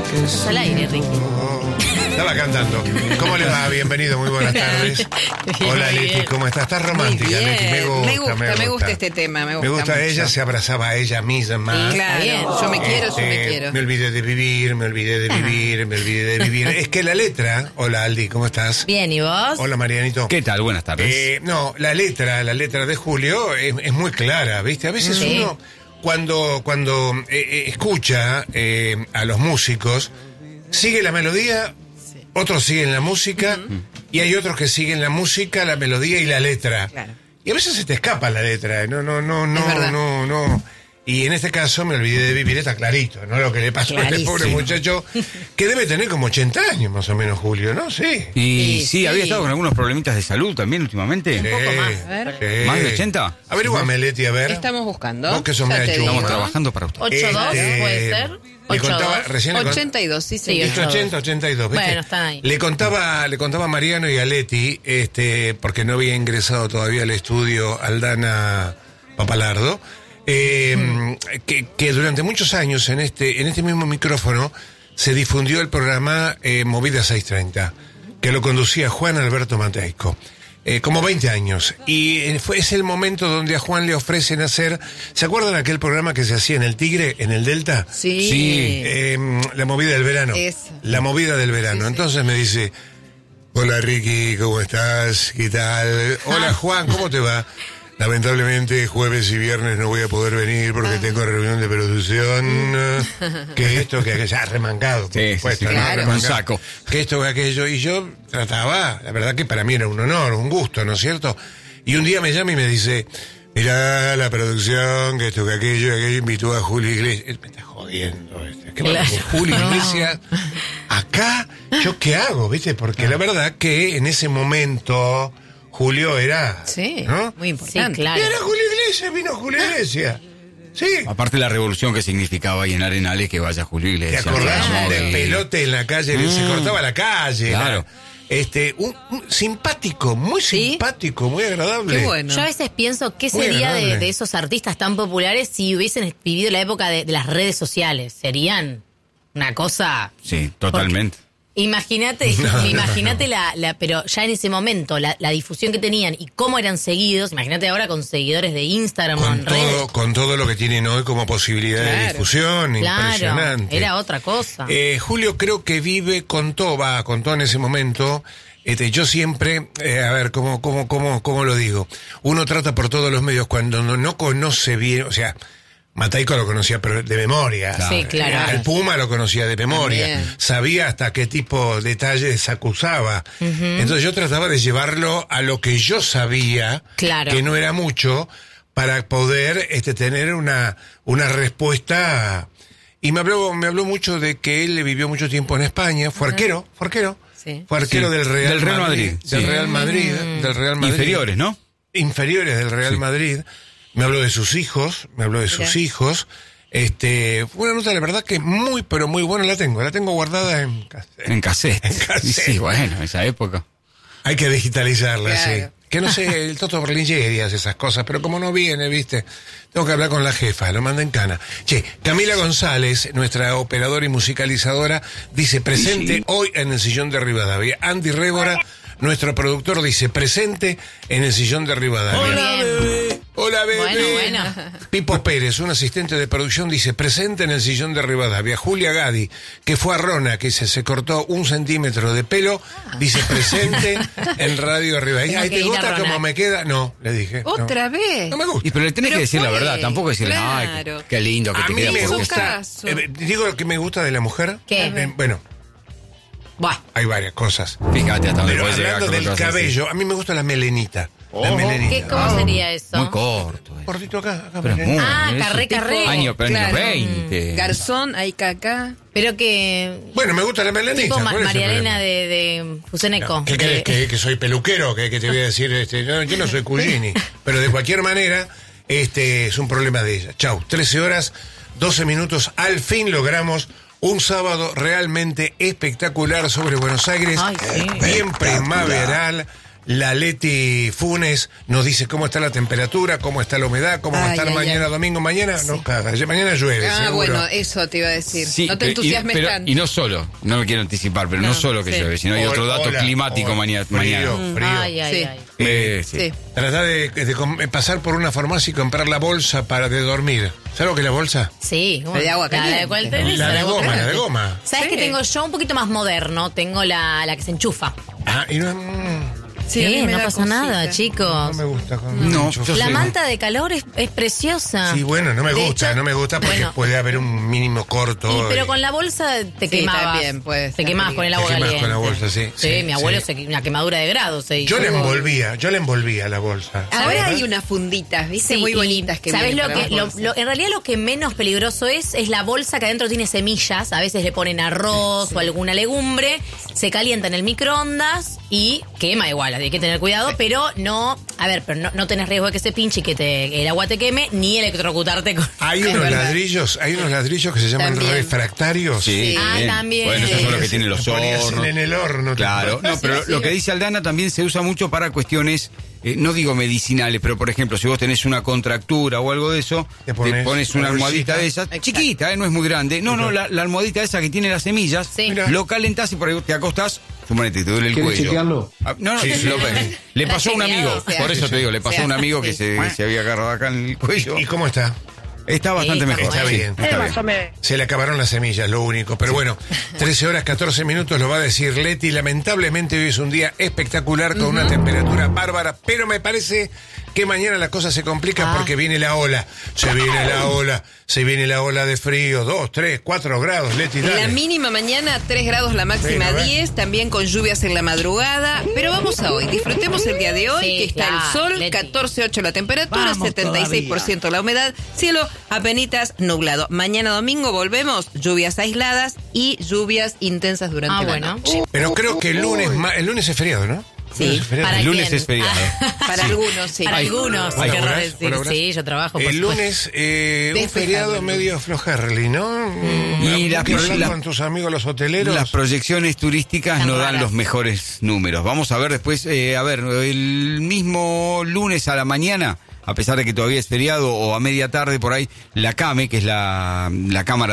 Estás al aire, Ricky. Estaba cantando. ¿Cómo le va? Bienvenido, muy buenas tardes. Hola, Leti, ¿cómo estás? ¿Estás romántica, Leti? Me gusta este tema. Me gusta mucho. ella, se abrazaba a ella misma. Claro, yo me quiero. Me olvidé de vivir, me olvidé de vivir. Es que la letra... Hola, Aldi, ¿cómo estás? Bien, ¿y vos? Hola, Marianito. ¿Qué tal? Buenas tardes. No, la letra de Julio es muy clara, ¿viste? A veces uno, cuando escucha a los músicos, sigue la melodía... Otros siguen la música y hay otros que siguen la música, la melodía y la letra. Claro. Y a veces se te escapa la letra. No. Y en este caso me olvidé de vivir, está clarito, ¿no? Lo que le pasó a este pobre muchacho, que debe tener como 80 años más o menos, Julio, ¿no? Sí. Y sí, había estado con algunos problemitos de salud también últimamente. Un poco más, a ver. Sí. ¿Más de 80? Averíguame, Leti, a ver. Estamos buscando. Vos que sos media chunga. Estamos trabajando para usted. 8-2, ¿puede ser? Le contaba, recién 82, sí. 80, 82, ¿viste? Bueno, están ahí. Le contaba a Mariano y a Leti, porque no había ingresado todavía al estudio Aldana Papalardo, que durante muchos años en este mismo micrófono se difundió el programa Movida 630, que lo conducía Juan Alberto Mateico. Como 20 años. Y es el momento donde a Juan le ofrecen hacer... ¿Se acuerdan aquel programa que se hacía en el Tigre, en el Delta? Sí. La movida del verano. La movida del verano. Sí. Entonces me dice, hola Ricky, ¿cómo estás? ¿Qué tal? Hola Juan, ¿cómo te va? Lamentablemente jueves y viernes no voy a poder venir porque tengo reunión de producción, que esto, que aquello, ya remangado, claro. Un saco. Que esto, que aquello, y yo trataba, la verdad que para mí era un honor, un gusto, ¿no es cierto? Y un día me llama y me dice, mirá la producción, que esto, que aquello, invitó a Julio Iglesias. Me está jodiendo, ¿qué va con Julio Iglesias? Acá, ¿yo qué hago, viste? Porque la verdad que en ese momento... Julio era... Sí, ¿no? muy importante. Sí, claro. Era Julio Iglesias, vino Julio Iglesias. Sí. Aparte la revolución que significaba ahí en Arenales que vaya Julio Iglesias. ¿Te acordás? Claro. De pelote en la calle, se cortaba la calle. Claro. Un simpático, muy simpático, muy agradable. Qué bueno. Yo a veces pienso qué sería de esos artistas tan populares si hubiesen vivido la época de las redes sociales. Serían una cosa... Sí, totalmente. Imagínate, pero ya en ese momento, la difusión que tenían y cómo eran seguidos, imagínate ahora con seguidores de Instagram, con todo lo que tienen hoy como posibilidad de difusión, impresionante. Era otra cosa. Julio creo que vive con todo en ese momento. Yo siempre, a ver, ¿cómo lo digo? Uno trata por todos los medios cuando no conoce bien, o sea... Mateico lo conocía pero de memoria. Sí, claro. Al Puma lo conocía de memoria. También. Sabía hasta qué tipo de detalles acusaba. Entonces yo trataba de llevarlo a lo que yo sabía, que no era mucho, para poder tener una respuesta. Y me habló mucho de que él vivió mucho tiempo en España, fue arquero. Sí. Fue arquero del Real Madrid. Del Real Madrid. Inferiores, ¿no? Inferiores del Real Madrid. Me habló de sus hijos. Fue una nota, la verdad, que muy, pero muy buena. La tengo guardada en cassette. En cassette. Sí, bueno, esa época. Hay que digitalizarla, claro. sí. Que no sé, el Toto Berlingeri hace esas cosas, pero como no viene, ¿viste? Tengo que hablar con la jefa, lo manda en cana. Camila González, nuestra operadora y musicalizadora, dice presente hoy en el sillón de Rivadavia. Andy Rébora, nuestro productor, dice presente en el sillón de Rivadavia. Hola, bebé. Hola, bebé. Bueno. Pipo Pérez, un asistente de producción, dice presente en el sillón de Rivadavia. Julia Gadi, que fue a Rona, que se cortó 1 centímetro de pelo, dice presente en Radio Rivadavia. ¿Te gusta cómo me queda? No, le dije. ¿Otra vez? No me gusta. Pero le tenés que decir la verdad, tampoco decirle, ay, qué lindo que a te mí queda. me porque gusta. Digo lo que me gusta de la mujer. ¿Qué? Bueno. Buah. Hay varias cosas. Fíjate hasta dónde Pero puede llegar. hablando del cabello, a mí me gusta la melenita. La melenita. ¿Cómo sería eso? Muy corto. Cortito acá Pero es muy, carré. Años Claro. 20. Garzón, ahí acá. Pero que... Bueno, me gusta la melenita. Tipo ¿cuál es el María problema? Elena de Fuseneco. ¿Qué querés? ¿Que soy peluquero? ¿Que te voy a decir? Yo no soy Cugini. Pero de cualquier manera, es un problema de ella. Chau, 13 horas, 12 minutos. Al fin logramos un sábado realmente espectacular sobre Buenos Aires. Ay, sí. Bien primaveral. la Leti Funes nos dice cómo está la temperatura, cómo está la humedad, cómo va a estar mañana domingo. Mañana no caga, mañana llueve, seguro. Bueno, eso te iba a decir. Sí, no te entusiasmes tanto. Y no solo, no me quiero anticipar, pero no solo que llueve, sino hay otro dato climático mañana. Frío. Ay. Sí. Tratá de pasar por una farmacia y comprar la bolsa de dormir. ¿Sabes lo que es la bolsa? Sí. La de agua caliente. La de goma, la de goma. ¿Sabes qué tengo yo? Un poquito más moderno. Tengo la que se enchufa. Y no... Sí, a mí me no da pasa cosita. nada, chicos. No me gusta. No, yo La sé. manta de calor es preciosa. Sí, bueno, no me gusta porque bueno. puede haber un mínimo corto. Pero con la bolsa te Sí, quemabas. también puede te ser quemabas con el agua Te quemás caliente. con la bolsa, sí. Sí, mi abuelo una quemadura de grados. Yo le envolvía la bolsa. Ahora hay unas funditas, ¿viste? Sí, muy y bonitas que ¿sabes vienen lo para que las bolsas. en realidad lo que menos peligroso es la bolsa que adentro tiene semillas? A veces le ponen arroz o alguna legumbre, se calienta en el microondas y quema igual, hay que tener cuidado, pero no tenés riesgo de que se pinche y que el agua te queme, ni electrocutarte con... Hay unos ladrillos que se llaman También. refractarios. Sí, Ah, también. Bueno, esos son los que tienen los Ponías hornos. en el horno. Claro, no, pero lo que dice Aldana también se usa mucho para cuestiones, no digo medicinales, pero por ejemplo, si vos tenés una contractura o algo de eso, Te te pones pones una una almohadita bolsita. de esas, chiquita, no es muy grande. No, la almohadita esa que tiene las semillas, Sí. Mira. lo calentás y por ahí te acostás, suponete, te duele el ¿Querés cuello. chequearlo? No, Sí, sí. le Está pasó a un chequeado, amigo, o sea. por eso te digo, le pasó a un amigo que Sí. se había agarrado acá en el cuello. ¿Y cómo está? Está bastante está mejor. Está sí, bien. está bien. Se le acabaron las semillas, lo único. Pero bueno, 13 horas 14 minutos lo va a decir Leti. Lamentablemente hoy es un día espectacular con una temperatura bárbara, pero me parece que mañana la cosa se complica porque viene la ola. Se viene la ola de frío, 2, 3, 4 grados, Leti, dale. La mínima mañana 3 grados, la máxima Bueno, 10, también con lluvias en la madrugada. Pero vamos a hoy, disfrutemos el día de hoy, Sí, que está claro, el sol, Leti. 14,8 la temperatura, 76% la humedad, cielo apenitas nublado. Mañana domingo volvemos, lluvias aisladas y lluvias intensas durante la bueno. noche. Pero creo que el lunes es feriado, ¿no? Sí, El lunes es feriado. El lunes quién? es feriado. Para algunos, sí. Para algunos, ¿Vos querrá laburás? decir. ¿Vos laburás? Sí, yo trabajo. por El supuesto. lunes, un Despejado feriado el medio flojarli, ¿no? Y ¿Qué la- hablas con tus amigos los hoteleros? Las proyecciones turísticas Están no dan raras. los mejores números. Vamos a ver después, el mismo lunes a la mañana, a pesar de que todavía es feriado, o a media tarde por ahí, la CAME, que es la cámara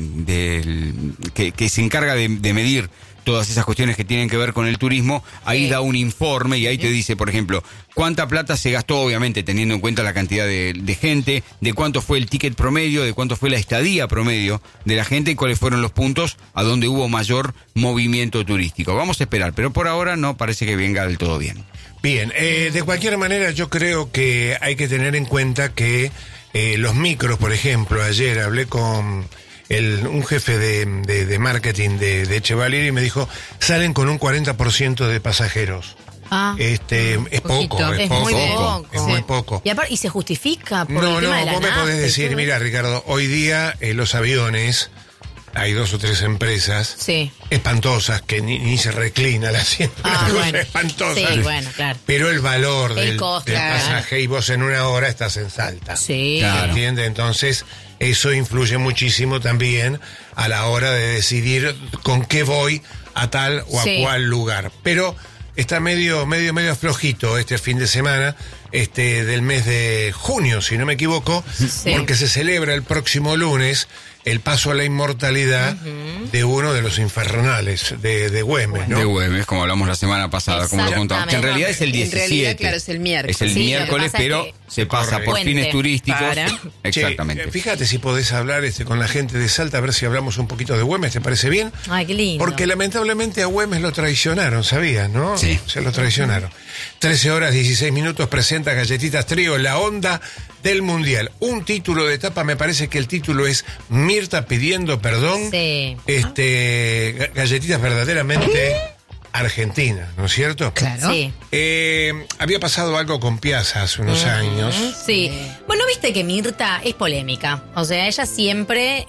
que se encarga de medir todas esas cuestiones que tienen que ver con el turismo, ahí da un informe y ahí te dice, por ejemplo, cuánta plata se gastó, obviamente teniendo en cuenta la cantidad de gente, de cuánto fue el ticket promedio, de cuánto fue la estadía promedio de la gente y cuáles fueron los puntos a donde hubo mayor movimiento turístico. Vamos a esperar, pero por ahora no parece que venga del todo bien. Bien, de cualquier manera yo creo que hay que tener en cuenta que los micros, por ejemplo, ayer hablé con un jefe de marketing de Chevalier y me dijo, salen con un 40% de pasajeros. Es poco, poquito. es Es poco, muy poco. es muy poco. Y se justifica por No, el tema de la vos me nafta podés y decir, todo. mira Ricardo, hoy día los aviones, hay 2 o 3 empresas Sí. espantosas que ni se reclina el asiento, Ah, una cosa bueno. espantosa. Sí, bueno, claro. Pero el valor El del costo, del claro. pasaje y vos en una hora estás en Salta. Sí. Claro. ¿Entiendes? Entonces, eso influye muchísimo también a la hora de decidir con qué voy a tal o a Sí. cual lugar. Pero está medio flojito este fin de semana, del mes de junio, si no me equivoco, porque se celebra el próximo lunes el paso a la inmortalidad de uno de los infernales de Güemes, ¿no? De Güemes, como hablamos la semana pasada, como lo contamos. Que en realidad es el En 17. realidad, claro, es el miércoles. Es el Sí, lo que miércoles, pasa es pero que se pasa por Correcto. fines Puente. turísticos. Para. Exactamente. Che, fíjate si podés hablar con la gente de Salta, a ver si hablamos un poquito de Güemes, ¿te parece bien? Ay, qué lindo. Porque lamentablemente a Güemes lo traicionaron, ¿sabías, no? Sí. Se lo traicionaron. 13 horas 16 minutos presenta Galletitas Trío, la onda del Mundial. Un título de etapa, me parece que el título es Mirta pidiendo perdón. Sí. Galletitas verdaderamente argentinas, ¿no es cierto? Claro. Sí. Había pasado algo con Piazza hace unos años. Sí. Bueno, viste que Mirta es polémica. O sea, ella siempre,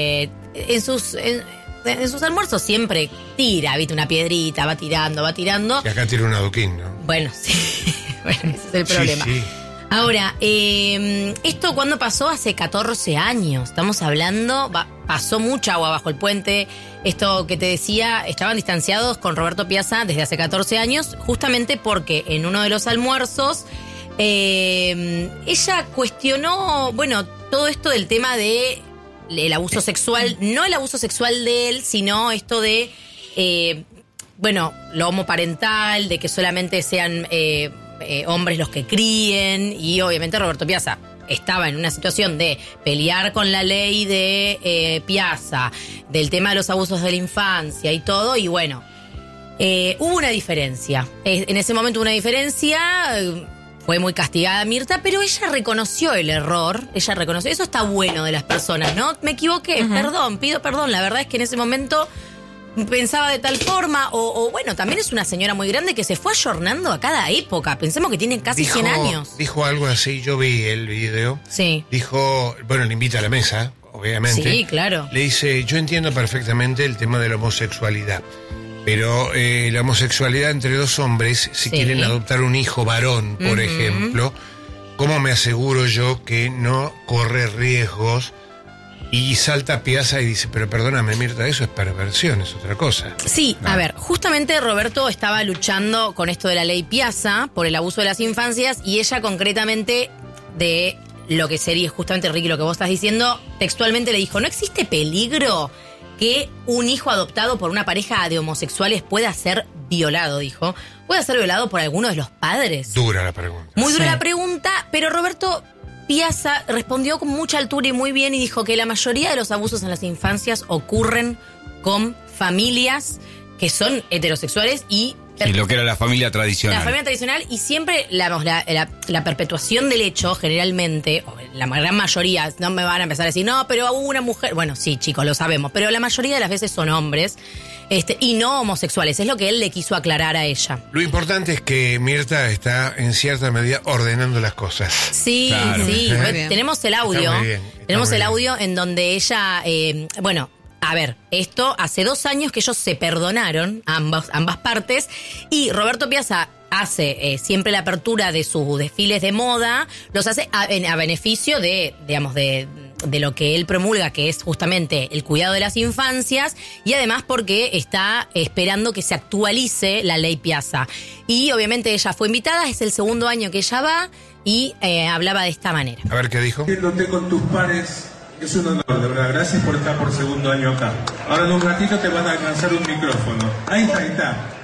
en sus almuerzos siempre tira, viste, una piedrita, va tirando. Y acá tiene un adoquín, ¿no? Bueno, sí. Bueno, ese es el problema. Sí. Ahora, esto cuando pasó hace 14 años, estamos hablando, pasó mucha agua bajo el puente. Esto que te decía, estaban distanciados con Roberto Piazza desde hace 14 años, justamente porque en uno de los almuerzos ella cuestionó, bueno, todo esto del tema de el abuso sexual, no el abuso sexual de él, sino esto de, bueno, lo homoparental, de que solamente sean hombres los que críen, y obviamente Roberto Piazza estaba en una situación de pelear con la ley de Piazza, del tema de los abusos de la infancia y todo, y bueno, hubo una diferencia. En ese momento hubo una diferencia, fue muy castigada Mirta, pero ella reconoció el error, ella reconoció, eso está bueno de las personas, ¿no? Me equivoqué, perdón, pido perdón, la verdad es que en ese momento pensaba de tal forma, o bueno, también es una señora muy grande que se fue ayornando a cada época. Pensemos que tiene casi 100 años. Dijo algo así, yo vi el video. Sí. Dijo, bueno, le invita a la mesa, obviamente. Sí, claro. Le dice, yo entiendo perfectamente el tema de la homosexualidad, pero la homosexualidad entre dos hombres, si quieren adoptar un hijo varón, por ejemplo, ¿cómo me aseguro yo que no corre riesgos? Y salta Piazza y dice, pero perdóname, Mirta, eso es perversión, es otra cosa. Sí, a ver, justamente Roberto estaba luchando con esto de la ley Piazza por el abuso de las infancias, y ella concretamente de lo que sería justamente, Ricky, lo que vos estás diciendo, textualmente le dijo, ¿no existe peligro que un hijo adoptado por una pareja de homosexuales pueda ser violado? Dijo, ¿puede ser violado por alguno de los padres? Dura la pregunta. Muy dura la pregunta, pero Roberto Piazza respondió con mucha altura y muy bien, y dijo que la mayoría de los abusos en las infancias ocurren con familias que son heterosexuales y lo que era la familia tradicional. La familia tradicional, y siempre la perpetuación del hecho, generalmente, o la gran mayoría, no me van a empezar a decir, no, pero hubo una mujer. Bueno, sí, chicos, lo sabemos, pero la mayoría de las veces son hombres y no homosexuales. Es lo que él le quiso aclarar a ella. Lo importante es que Mirta está, en cierta medida, ordenando las cosas. Sí, claro. Sí. Tenemos el audio. Tenemos el audio en donde ella, bueno. A ver, esto hace 2 años que ellos se perdonaron, ambas partes, y Roberto Piazza hace siempre la apertura de sus desfiles de moda, los hace a beneficio de, digamos, de lo que él promulga, que es justamente el cuidado de las infancias, y además porque está esperando que se actualice la ley Piazza. Y obviamente ella fue invitada, es el 2.º año que ella va, y hablaba de esta manera. A ver qué dijo. Viéndote con tus pares. Es un honor, de verdad. Gracias por estar por 2.º año acá. Ahora en un ratito te van a alcanzar un micrófono. Ahí está.